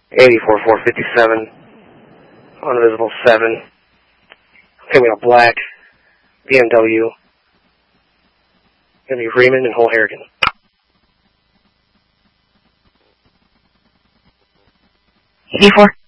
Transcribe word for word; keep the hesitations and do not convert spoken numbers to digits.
eighty-four four fifty-seven, unvisible seven. Okay, we got black, B M W, gonna be Freeman and Whole Harrigan. eighty-four.